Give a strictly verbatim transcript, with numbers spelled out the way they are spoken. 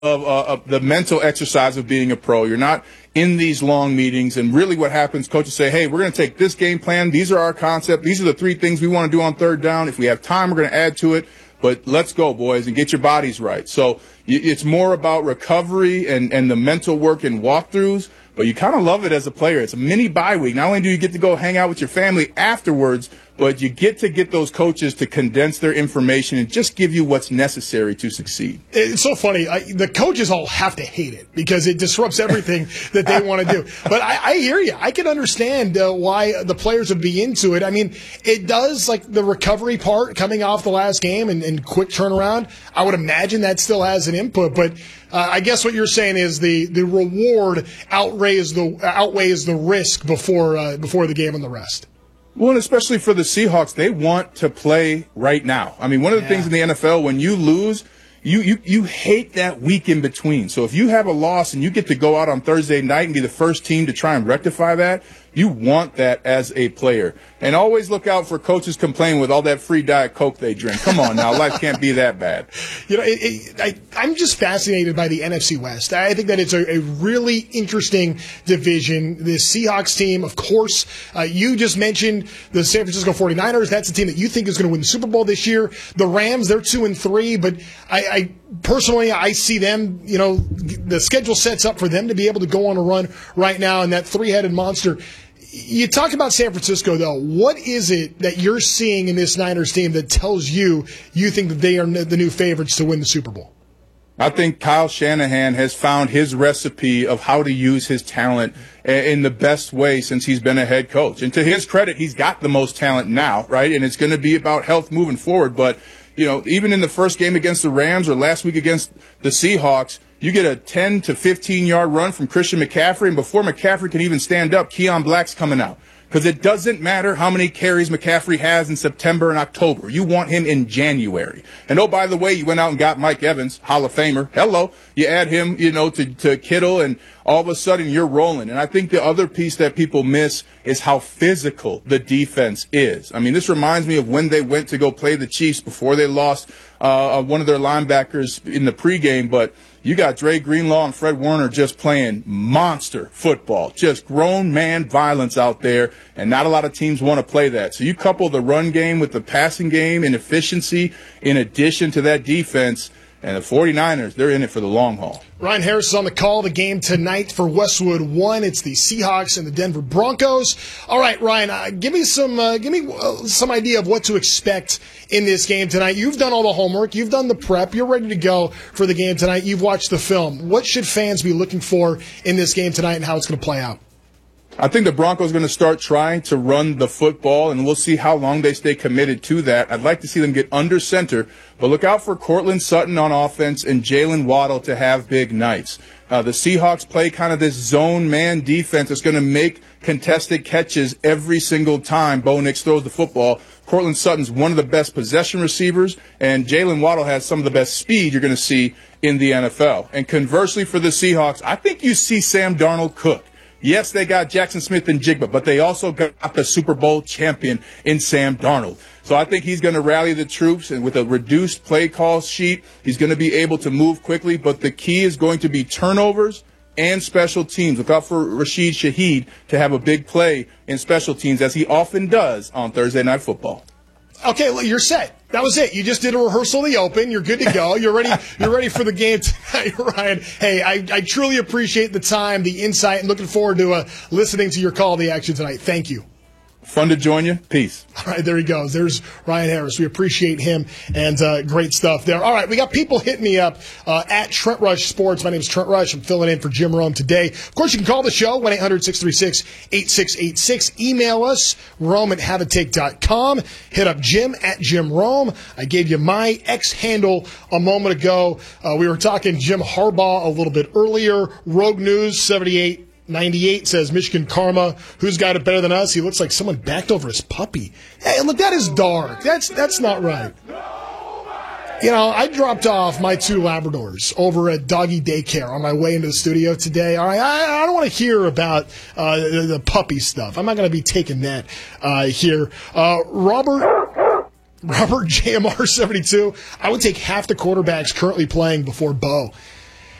of, uh, of the mental exercise of being a pro. You're not in these long meetings, and really what happens, coaches say, hey, we're going to take this game plan. These are our concepts. These are the three things we want to do on third down. If we have time, we're going to add to it. But let's go, boys, and get your bodies right. So it's more about recovery and, and the mental work and walkthroughs, but you kind of love it as a player. It's a mini bye week. Not only do you get to go hang out with your family afterwards, but you get to get those coaches to condense their information and just give you what's necessary to succeed. It's so funny. I, the coaches all have to hate it because it disrupts everything that they want to do. But I, I hear you. I can understand uh, why the players would be into it. I mean, it does, like the recovery part coming off the last game and, and quick turnaround. I would imagine that still has an input. But uh, I guess what you're saying is the, the reward outweighs the outweighs the risk before uh, before the game and the rest. Well, and especially for the Seahawks, they want to play right now. I mean, one of the yeah. things in the N F L, when you lose, you, you, you hate that week in between. So if you have a loss and you get to go out on Thursday night and be the first team to try and rectify that, you want that as a player. And always look out for coaches complaining with all that free Diet Coke they drink. Come on now, life can't be that bad. You know, it, it, I, I'm just fascinated by the N F C West. I think that it's a, a really interesting division. The Seahawks team, of course, uh, you just mentioned the San Francisco forty-niners. That's the team that you think is going to win the Super Bowl this year. The Rams, they're two and three, but I, I personally, I see them, you know, the schedule sets up for them to be able to go on a run right now, and that three-headed monster. You talk about San Francisco, though. What is it that you're seeing in this Niners team that tells you you think that they are the new favorites to win the Super Bowl? I think Kyle Shanahan has found his recipe of how to use his talent in the best way since he's been a head coach. And to his credit, he's got the most talent now, right? And it's going to be about health moving forward. But, you know, even in the first game against the Rams or last week against the Seahawks, you get a ten to fifteen-yard run from Christian McCaffrey, and before McCaffrey can even stand up, Keon Black's coming out. Because it doesn't matter how many carries McCaffrey has in September and October. You want him in January. And, oh, by the way, you went out and got Mike Evans, Hall of Famer. Hello. You add him, you know, to, to Kittle, and all of a sudden you're rolling. And I think the other piece that people miss is how physical the defense is. I mean, this reminds me of when they went to go play the Chiefs before they lost uh, one of their linebackers in the pregame, but you got Dre Greenlaw and Fred Warner just playing monster football, just grown man violence out there, and not a lot of teams want to play that. So you couple the run game with the passing game and efficiency in addition to that defense, and the forty-niners, they're in it for the long haul. Ryan Harris is on the call. The game tonight for Westwood One. It's the Seahawks and the Denver Broncos. All right, Ryan, uh, give me some, uh, give me uh, some idea of what to expect in this game tonight. You've done all the homework. You've done the prep. You're ready to go for the game tonight. You've watched the film. What should fans be looking for in this game tonight and how it's going to play out? I think the Broncos are going to start trying to run the football, and we'll see how long they stay committed to that. I'd like to see them get under center, but look out for Cortland Sutton on offense and Jalen Waddle to have big nights. Uh, the Seahawks play kind of this zone man defense that's going to make contested catches every single time Bo Nix throws the football. Cortland Sutton's one of the best possession receivers, and Jalen Waddle has some of the best speed you're going to see in the N F L. And conversely for the Seahawks, I think you see Sam Darnold cook. Yes, they got Jackson Smith and Jigba, but they also got the Super Bowl champion in Sam Darnold. So I think he's going to rally the troops, and with a reduced play call sheet, he's going to be able to move quickly. But the key is going to be turnovers and special teams. Look out for Rashid Shaheed to have a big play in special teams, as he often does on Thursday Night Football. Okay, well, you're set. That was it. You just did a rehearsal of the Open. You're good to go. You're ready. You're ready for the game tonight, Ryan. Hey, I, I truly appreciate the time, the insight, and looking forward to uh, listening to your call to the action tonight. Thank you. Fun to join you. Peace. All right, there he goes. There's Ryan Harris. We appreciate him, and uh, great stuff there. All right, we got people hitting me up uh, at Trent Rush Sports. My name is Trent Rush. I'm filling in for Jim Rome today. Of course, you can call the show, one eight hundred six three six eight six eight six. Email us, Rome at have a take dot com. Hit up Jim at Jim Rome. I gave you my X handle a moment ago. Uh, we were talking Jim Harbaugh a little bit earlier. Rogue News seventy-eight ninety-eight says, Michigan Karma, who's got it better than us? He looks like someone backed over his puppy. Hey, look, that is dark. That's that's not right. You know, I dropped off my two Labradors over at Doggy Daycare on my way into the studio today. All right, I, I don't want to hear about uh, the, the puppy stuff. I'm not going to be taking that uh, here. Uh, Robert... Robert J M R seventy-two, I would take half the quarterbacks currently playing before Bo.